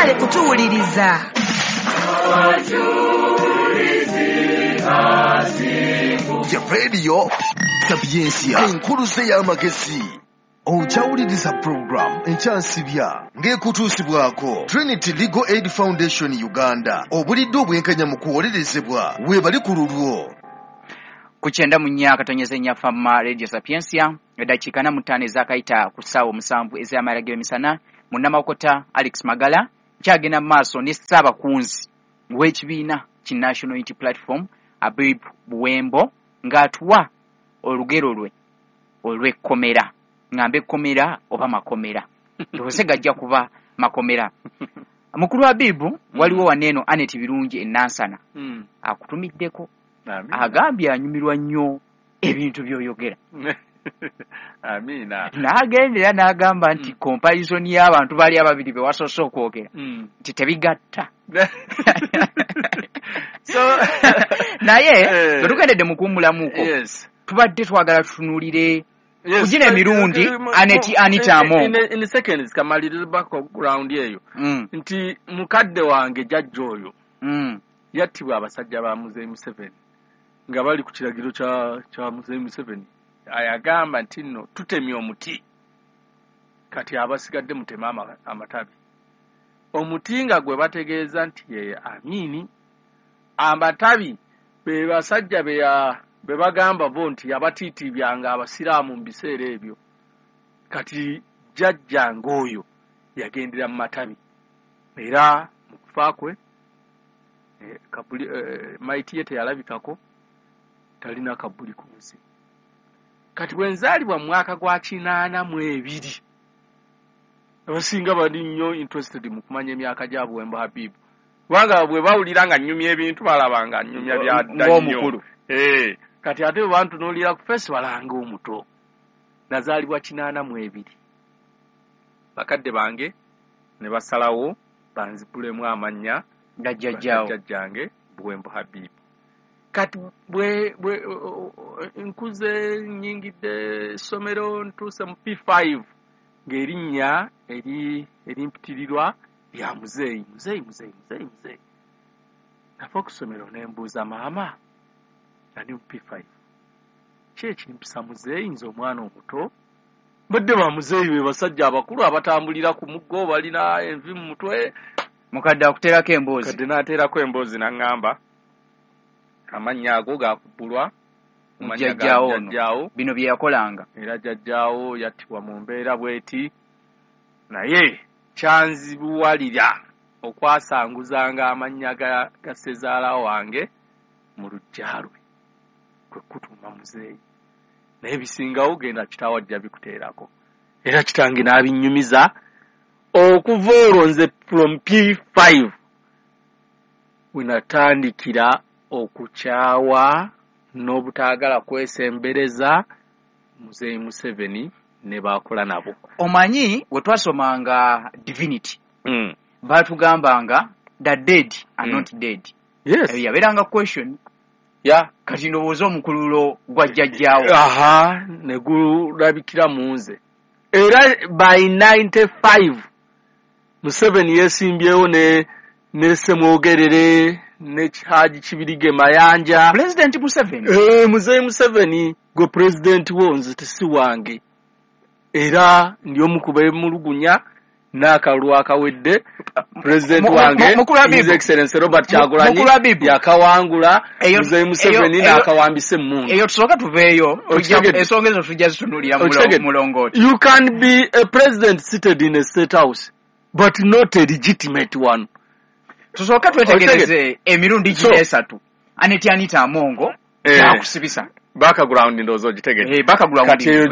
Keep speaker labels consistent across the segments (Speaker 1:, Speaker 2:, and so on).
Speaker 1: Mwagale kutuwuliriza.
Speaker 2: Ya radio Sapiensia enkuluze y'amagezi okyawuliriza program enkyansibya ng'ekutuusibwako Trinity Legal Aid Foundation Uganda obulidde obwenkanya mu kuwolerezebwa weebali ku lulwo
Speaker 3: kuchenda munyaka tonyeze nyafama radio Sapiensia edakika na mutane zakaita kusawo musambu ez'amaragiro misana munnamakota Alex Magala kyagena maaso ne saba kunzi w'ekibiina ki National Unity Platform Abib Buwembo ng'atuwa olugero lwe olw'ekkomera ngambe komera oba makomera ndowooza gajja kuba makomera. Mukulu Abibu waliwo waneno Anet Birungi enansana akutumiddeko agambye anyumirwa nnyo ebintu by'oyogera.
Speaker 4: Amina.
Speaker 3: N'agendera n'agamba nti comparison y'abantu bali ababiri be wasoose okwogera nti tebigatta. So naye tugendedde mu kuwummulamuko tubadde twagala tutunuulire kujina emirundi Anita Amongo
Speaker 4: in seconds kamaliriza background eyo nti mukadde wange jajja oyo yattibwa abasajja ba Muzeeyi Museveni nga bali ku kiragiro kya Muzeeyi Museveni ayagamba nti nno tutemye omuti kati abasigadde mutema amatabi omuti nga gwe bategeeza nti ye Amini amatabi be basajja be bagamba bo nti yabatiitibyanga abasiraamu mu biseera ebyo kati jjajjange oyo yagendera mu matabi era mu kufa kwe maiti ye teyalabikako talina kabuli ku nsi. Kati bwe nzaalibwa mu mwaka gwa 82 abasinga bali nnyo interested mu kumanya emyaka gya Buwembo Habibu kubanga bwe bawulira nga nnyumya ebintu balabanga nnyumya bya dda nnyo. Kati ate bantu nolira ku festival ange omuto nazaalibwa 82 bakadde bange ne basalawo banzipulemu amanya jjajjange Buwembo Habibu. Kati bwe nkuze nyingidde somero ntuuse mu P5 ng'erinnya erimpitirirwa lya Muzeeyi nafa okusomero nembuuza maama nali mu P5 kyekimpisa Muzeeyi nze omwana omuto badde ba Muzeeyi be basajja abakulu abatambulira ku muggo balina envi mu mutwe
Speaker 3: mukadde akuteerako emboozi
Speaker 4: kadde n'ateerako emboozi n'aŋŋamba amannya ago gaakubulwa
Speaker 3: jjajjaawo bino bye yakolanga
Speaker 4: era jjajjaawo yattibwa mu mbeera bweti naye kyanzibuwalira okwasanguzanga amannya ga ssezaala wange mu luggya lwe kwe kutuuma Muzeeyi naye bisingawo genda kitaawo ajja bikuteerako era kitange n'abinnyumiza okuva olwo nze from P5 we natandikira okukyawa n'obutaagala kwesembereza Muzeeyi Museveni ne baakola nabo.
Speaker 3: Omanyi we twasomanga divinity baatugambanga the dead are not dead.
Speaker 4: Yes.
Speaker 3: Yabeeranga question kati ndowooza omukululo gwa jjajjaawo
Speaker 4: ne gulabikira mu nze era by 95 Museveni yeesimbyewo ne Ssemwogerere ne Haji Kibirige Mayanja
Speaker 3: President Museveni
Speaker 4: Muzeeyi Museveni gwe president wo nze tesi wange era ndi omu ku beemulugunya n'akalulu akawedde president wange His Excellency Robert Kyagulanyi yakawangula Muzeeyi Museveni n'akawambisa emmundu
Speaker 3: eyo tusooka tuveeyo ensonga ezo tujja zitunulira mulongooti.
Speaker 4: You can be a president seated in a state house but not a legitimate one.
Speaker 3: Tusooka twetegereze emirundi gino esatu Anita Amongo yakusibisa
Speaker 4: background ndowooza ogitegedde
Speaker 3: kati
Speaker 4: eyo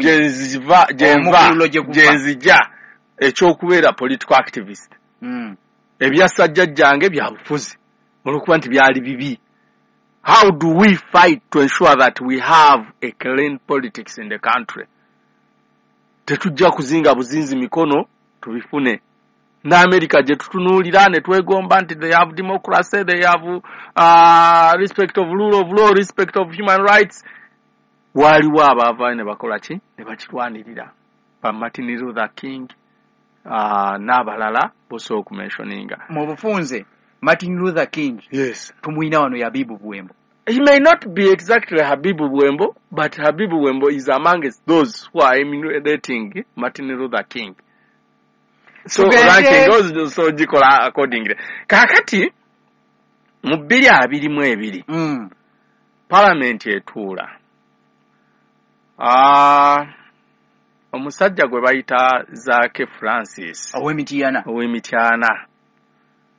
Speaker 4: gyenzija ekyokubeera political activist ebyassa jjajjange bya bufuzi olwokuba nti byali bibi. How do we fight to ensure that we have a clean politics in the country? Tetujja kuzinga buzinzi mikono tubifune. n'Amerika gye tutunuulira ne twegomba nti they have democracy, they have respect of rule of law, respect of human rights. Waliwo abaava ne bakola ki ne bakirwanirira ba Martin Luther King, n'abalala bosobola okumentioninga.
Speaker 3: Mu bufunze Martin Luther King.
Speaker 4: Yes.
Speaker 3: Tumwina wano ya Habibu Buwembo.
Speaker 4: He may not be exactly Habibu Buwembo, but Habibu Buwembo is amongst those who are emulating Martin Luther King. So ranking goes so jikola accordingly. Kakati mu 2022 Parliament etuula. Omusajja gwe bayita Zake Francis
Speaker 3: ow'Emityana